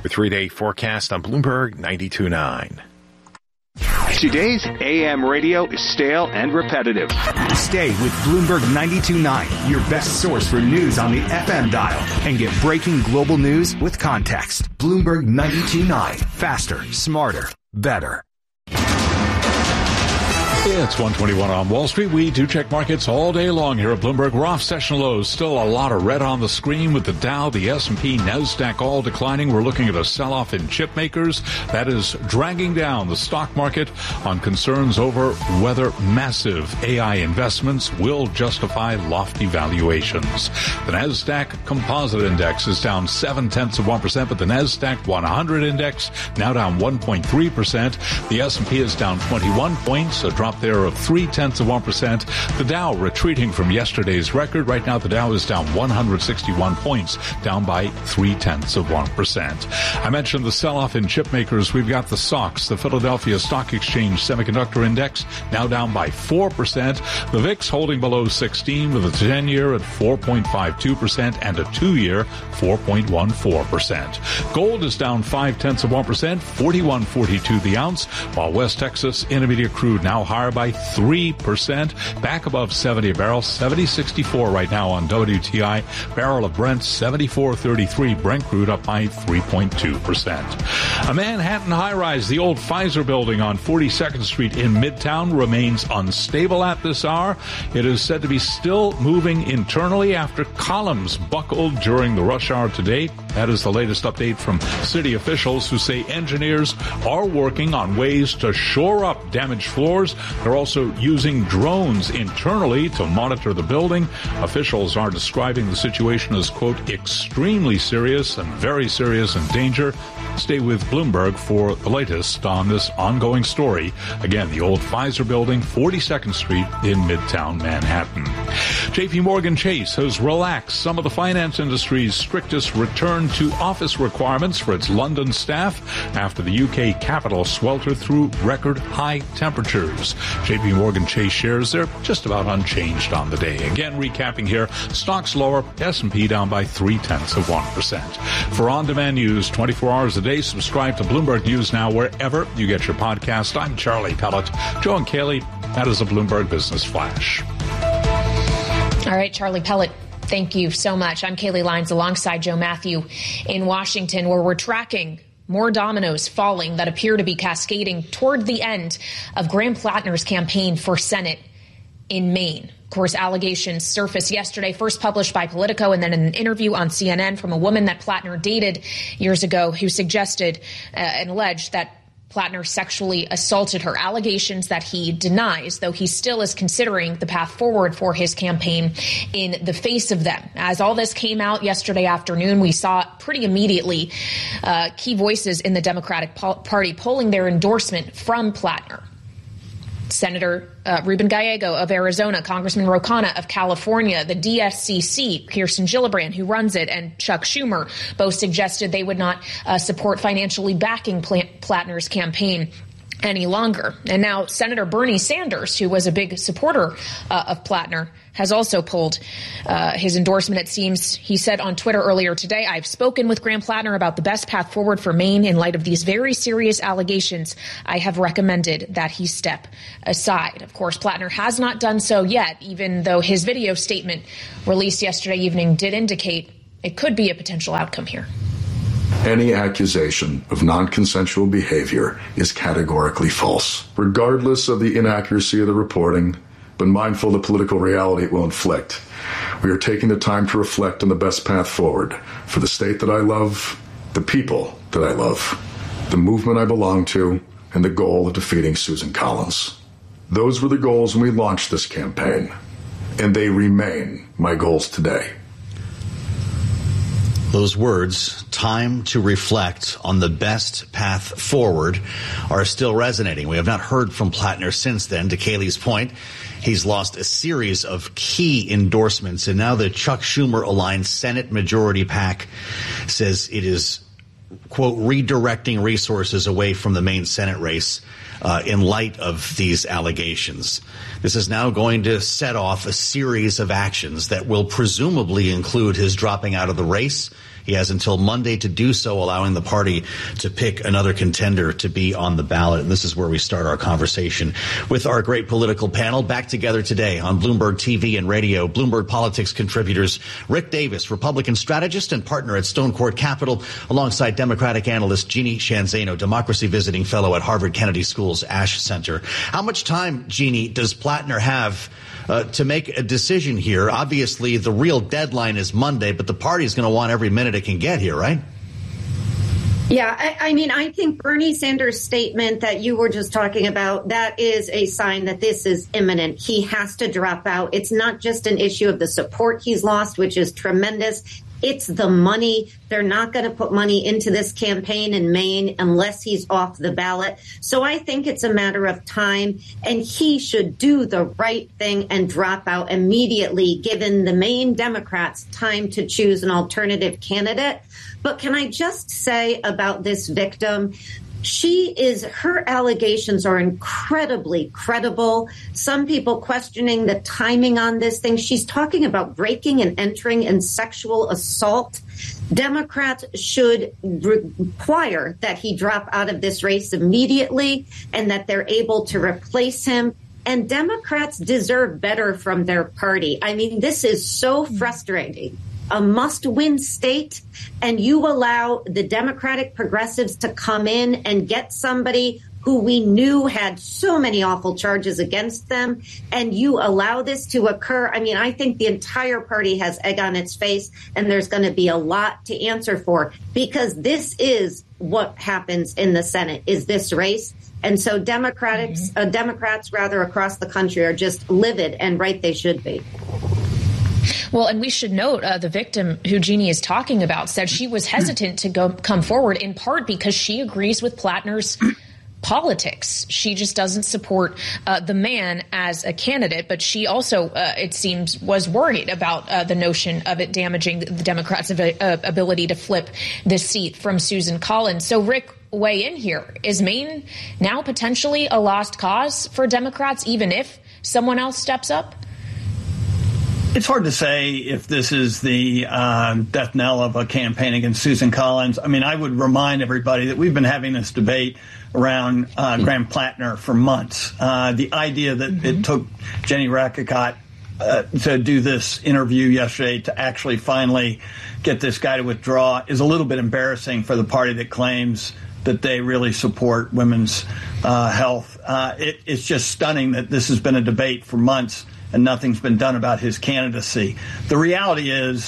Your 3-day forecast on Bloomberg 92.9. Today's AM radio is stale and repetitive. Stay with Bloomberg 92.9, your best source for news on the FM dial, and get breaking global news with context. Bloomberg 92.9. Faster, smarter, better. It's 121 on Wall Street. We do check markets all day long here at Bloomberg. We're off session lows. Still a lot of red on the screen with the Dow, the S&P, NASDAQ all declining. We're looking at a sell-off in chip makers. That is dragging down the stock market on concerns over whether massive AI investments will justify lofty valuations. The NASDAQ Composite Index is down 0.7%, but the NASDAQ 100 Index now down 1.3%. The S&P is down 21 points, a drop there of 0.3%. The Dow retreating from yesterday's record. Right now, the Dow is down 161 points, down by 0.3%. I mentioned the sell-off in chip makers. We've got the SOX, the Philadelphia Stock Exchange Semiconductor Index, now down by 4%. The VIX holding below 16 with a 10-year at 4.52% and a 2-year 4.14%. Gold is down 0.5%, 41.42 the ounce, while West Texas Intermediate crude now higher by 3%, back above 70 a barrel, 70.64 right now on WTI. Barrel of Brent, 74.33. Brent crude up by 3.2%. A Manhattan high-rise, the old Pfizer building on 42nd Street in Midtown, remains unstable at this hour. It is said to be still moving internally after columns buckled during the rush hour today. That is the latest update from city officials who say engineers are working on ways to shore up damaged floors. They're also using drones internally to monitor the building. Officials are describing the situation as, quote, extremely serious and very serious in danger. Stay with Bloomberg for the latest on this ongoing story. Again, the old Pfizer building, 42nd Street in Midtown Manhattan. J.P. Morgan Chase has relaxed some of the finance industry's strictest return to office requirements for its London staff after the UK capital sweltered through record high temperatures. J.P. Morgan Chase shares are just about unchanged on the day. Again, recapping here, stocks lower, S&P down by 0.3%. For on-demand news 24 hours a day, subscribe to Bloomberg News Now wherever you get your podcast. I'm Charlie Pellet. Joe and Kaylee, that is a Bloomberg Business Flash. All right, Charlie Pellet, thank you so much. I'm Kaylee Lyons alongside Joe Matthew in Washington, where we're tracking more dominoes falling that appear to be cascading toward the end of Graham Plattner's campaign for Senate in Maine. Of course, allegations surfaced yesterday, first published by Politico and then in an interview on CNN from a woman that Plattner dated years ago who suggested and alleged that Plattner sexually assaulted her, allegations that he denies, though he still is considering the path forward for his campaign in the face of them. As all this came out yesterday afternoon, we saw pretty immediately key voices in the Democratic Party polling their endorsement from Plattner. Senator Ruben Gallego of Arizona, Congressman Ro Khanna of California, the DSCC, Kirsten Gillibrand, who runs it, and Chuck Schumer both suggested they would not support financially backing Plattner's campaign any longer. And now Senator Bernie Sanders, who was a big supporter of Plattner, has also pulled his endorsement. It seems he said on Twitter earlier today, I've spoken with Graham Plattner about the best path forward for Maine in light of these very serious allegations. I have recommended that he step aside. Of course, Plattner has not done so yet, even though his video statement released yesterday evening did indicate it could be a potential outcome here. Any accusation of non-consensual behavior is categorically false, regardless of the inaccuracy of the reporting, but mindful of the political reality it will inflict. We are taking the time to reflect on the best path forward for the state that I love, the people that I love, the movement I belong to, and the goal of defeating Susan Collins. Those were the goals when we launched this campaign, and they remain my goals today. Those words, time to reflect on the best path forward, are still resonating. We have not heard from Plattner since then. To Kaylee's point, he's lost a series of key endorsements, and now the Chuck Schumer-aligned Senate Majority PAC says it is, quote, redirecting resources away from the Maine Senate race in light of these allegations. This is now going to set off a series of actions that will presumably include his dropping out of the race, He has until Monday to do so, allowing the party to pick another contender to be on the ballot. And this is where we start our conversation with our great political panel, back together today on Bloomberg TV and radio. Bloomberg Politics contributors Rick Davis, Republican strategist and partner at Stone Court Capital, alongside Democratic analyst Jeannie Sheehan Zaino, democracy visiting fellow at Harvard Kennedy School's Ash Center. How much time, Jeannie, does Plattner have to make a decision here? Obviously, the real deadline is Monday, but the party is going to want every minute it can get here, right? Yeah, I think Bernie Sanders' statement that you were just talking about, that is a sign that this is imminent. He has to drop out. It's not just an issue of the support he's lost, which is tremendous. It's the money. They're not going to put money into this campaign in Maine unless he's off the ballot. So I think it's a matter of time, and he should do the right thing and drop out immediately, given the Maine Democrats time to choose an alternative candidate. But can I just say about this victim? Her allegations are incredibly credible. Some people questioning the timing on this thing. She's talking about breaking and entering and sexual assault. Democrats should require that he drop out of this race immediately and that they're able to replace him. And Democrats deserve better from their party. I mean, this is so frustrating. A must-win state, and you allow the Democratic progressives to come in and get somebody who we knew had so many awful charges against them, and you allow this to occur. I mean, I think the entire party has egg on its face, and there's going to be a lot to answer for, because this is what happens in the Senate, is this race. And so Democrats across the country are just livid, and right they should be. Well, and we should note the victim who Jeannie is talking about said she was hesitant to come forward, in part because she agrees with Plattner's politics. She just doesn't support the man as a candidate, but she also, it seems, was worried about the notion of it damaging the Democrats' ability to flip this seat from Susan Collins. So, Rick, weigh in here. Is Maine now potentially a lost cause for Democrats, even if someone else steps up? It's hard to say if this is the death knell of a campaign against Susan Collins. I mean, I would remind everybody that we've been having this debate around Graham Plattner for months. The idea that it took Jenny Rackicott to do this interview yesterday to actually finally get this guy to withdraw is a little bit embarrassing for the party that claims that they really support women's health. It's just stunning that this has been a debate for months and nothing's been done about his candidacy. The reality is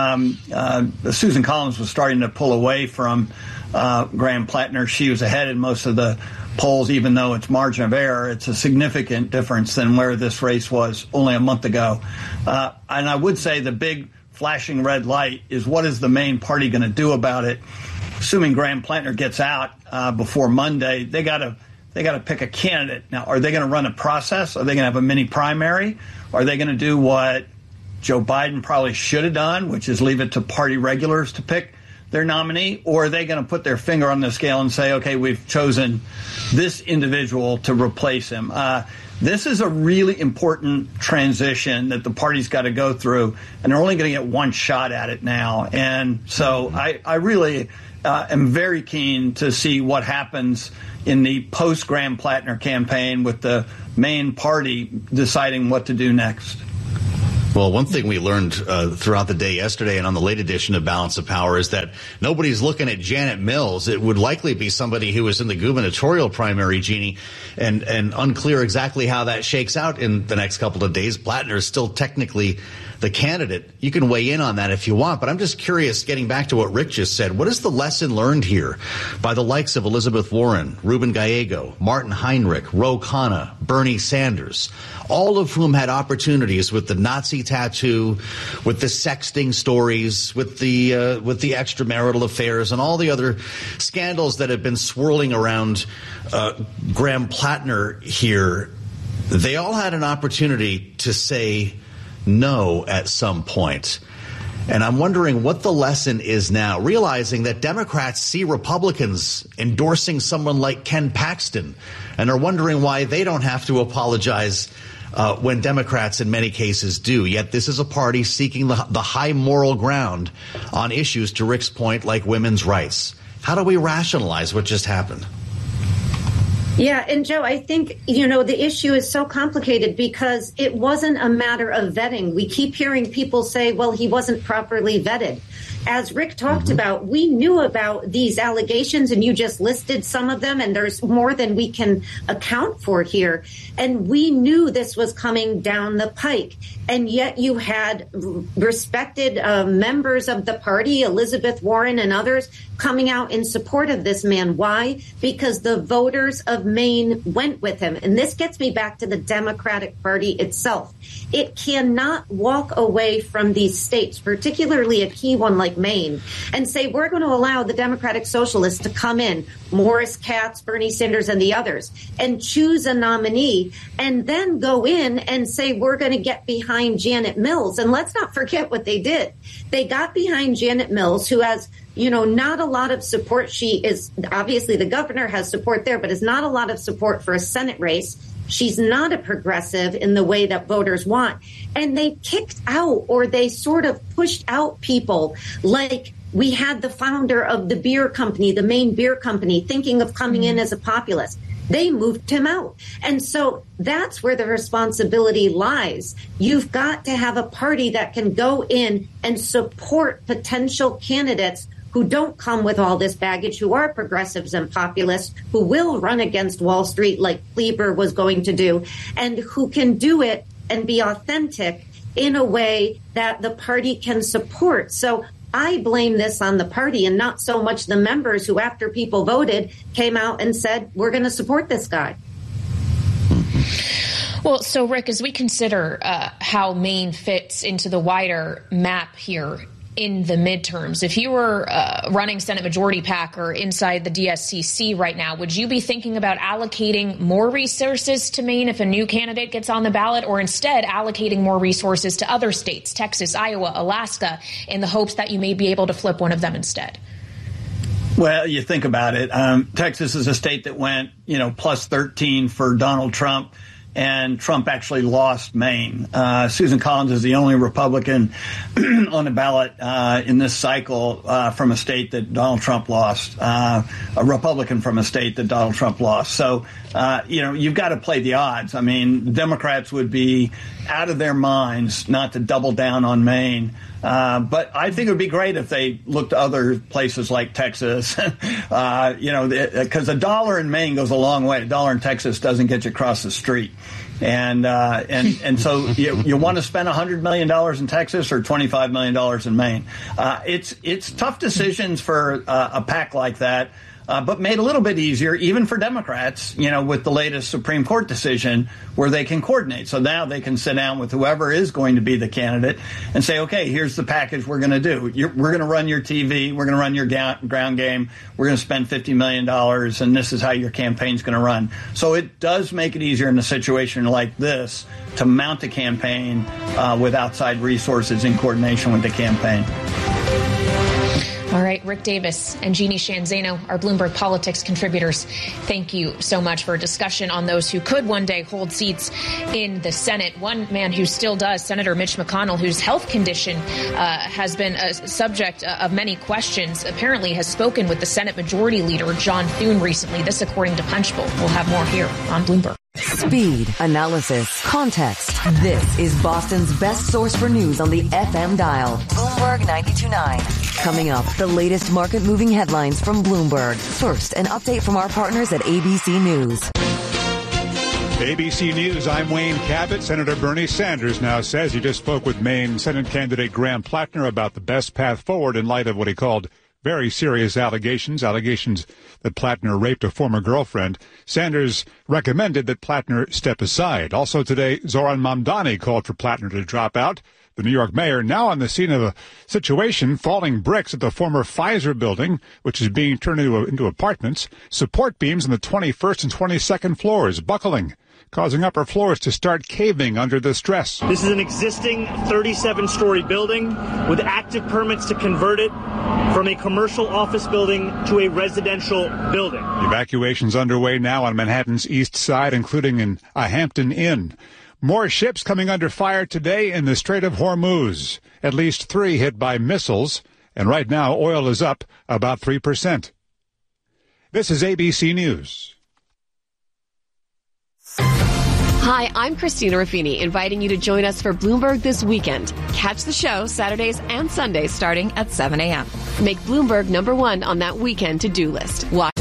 Susan Collins was starting to pull away from Graham Plattner. She was ahead in most of the polls, even though it's margin of error. It's a significant difference than where this race was only a month ago. And I would say the big flashing red light is, what is the Maine party going to do about it? Assuming Graham Plattner gets out before Monday, they got to pick a candidate. Now, are they going to run a process? Are they going to have a mini primary? Are they going to do what Joe Biden probably should have done, which is leave it to party regulars to pick their nominee? Or are they going to put their finger on the scale and say, okay, we've chosen this individual to replace him? This is a really important transition that the party's got to go through, and they're only going to get one shot at it now. And so I really am very keen to see what happens in the post-Graham Plattner campaign with the Maine party deciding what to do next. Well, one thing we learned throughout the day yesterday and on the late edition of Balance of Power is that nobody's looking at Janet Mills. It would likely be somebody who was in the gubernatorial primary, Jeannie, and unclear exactly how that shakes out in the next couple of days. Plattner is still technically the candidate. You can weigh in on that if you want, but I'm just curious, getting back to what Rick just said, what is the lesson learned here by the likes of Elizabeth Warren, Ruben Gallego, Martin Heinrich, Ro Khanna, Bernie Sanders, all of whom had opportunities with the Nazi tattoo, with the sexting stories, with the extramarital affairs, and all the other scandals that have been swirling around Graham Plattner here. They all had an opportunity to say no at some point. And I'm wondering what the lesson is now, realizing that Democrats see Republicans endorsing someone like Ken Paxton and are wondering why they don't have to apologize when Democrats in many cases do. Yet this is a party seeking the high moral ground on issues, to Rick's point, like women's rights. How do we rationalize what just happened? Yeah, and Joe, I think, the issue is so complicated because it wasn't a matter of vetting. We keep hearing people say, well, he wasn't properly vetted. As Rick talked about, we knew about these allegations, and you just listed some of them, and there's more than we can account for here. And we knew this was coming down the pike. And yet you had respected members of the party, Elizabeth Warren and others, coming out in support of this man. Why? Because the voters of Maine went with him. And this gets me back to the Democratic Party itself. It cannot walk away from these states, particularly a key one like Maine, and say, we're going to allow the Democratic Socialists to come in, Morris Katz, Bernie Sanders, and the others, and choose a nominee, and then go in and say, we're going to get behind Janet Mills. And let's not forget what they did. They got behind Janet Mills, who has, not a lot of support. She is, obviously the governor has support there, but is not a lot of support for a Senate race. She's not a progressive in the way that voters want. And they kicked out, or they sort of pushed out people like we had the founder of the beer company, the Maine Beer Company, thinking of coming in as a populist. They moved him out. And so that's where the responsibility lies. You've got to have a party that can go in and support potential candidates who don't come with all this baggage, who are progressives and populists, who will run against Wall Street like Kleber was going to do, and who can do it and be authentic in a way that the party can support. So I blame this on the party and not so much the members who, after people voted, came out and said, we're going to support this guy. Well, so Rick, as we consider how Maine fits into the wider map here in the midterms, if you were running Senate Majority PAC or inside the DSCC right now, would you be thinking about allocating more resources to Maine if a new candidate gets on the ballot, or instead allocating more resources to other states, Texas, Iowa, Alaska, in the hopes that you may be able to flip one of them instead? Well, you think about it. Texas is a state that went, plus 13 for Donald Trump. And Trump actually lost Maine. Susan Collins is the only Republican on the ballot in this cycle from a state that Donald Trump lost, a Republican from a state that Donald Trump lost. So, you've got to play the odds. I mean, Democrats would be out of their minds not to double down on Maine. But I think it would be great if they looked to other places like Texas, because a dollar in Maine goes a long way. A dollar in Texas doesn't get you across the street. And so you want to spend $100 million in Texas or $25 million in Maine. It's tough decisions for a PAC like that. But made a little bit easier, even for Democrats, with the latest Supreme Court decision where they can coordinate. So now they can sit down with whoever is going to be the candidate and say, okay, here's the package we're going to do. We're going to run your TV. We're going to run your ground game. We're going to spend $50 million, and this is how your campaign's going to run. So it does make it easier in a situation like this to mount a campaign with outside resources in coordination with the campaign. All right, Rick Davis and Jeannie Sheehan Zaino, our Bloomberg Politics contributors, thank you so much for a discussion on those who could one day hold seats in the Senate. One man who still does, Senator Mitch McConnell, whose health condition has been a subject of many questions, apparently has spoken with the Senate Majority Leader, John Thune, recently. This according to Punchbowl. We'll have more here on Bloomberg. Speed, analysis, context. This is Boston's best source for news on the FM dial. Bloomberg 92.9. Coming up, the latest market-moving headlines from Bloomberg. First, an update from our partners at ABC News. ABC News, I'm Wayne Cabot. Senator Bernie Sanders now says he just spoke with Maine Senate candidate Graham Plattner about the best path forward in light of what he called very serious allegations that Plattner raped a former girlfriend. Sanders recommended that Plattner step aside. Also today, Zoran Mamdani called for Plattner to drop out. The New York mayor now on the scene of a situation, falling bricks at the former Pfizer building, which is being turned into apartments. Support beams on the 21st and 22nd floors buckling, causing upper floors to start caving under the stress. This is an existing 37-story building with active permits to convert it from a commercial office building to a residential building. Evacuations underway now on Manhattan's east side, including in a Hampton Inn. More ships coming under fire today in the Strait of Hormuz. At least 3 hit by missiles. And right now, oil is up about 3%. This is ABC News. Hi, I'm Christina Ruffini, inviting you to join us for Bloomberg This Weekend. Catch the show Saturdays and Sundays starting at 7 a.m. Make Bloomberg #1 on that weekend to-do list. Watch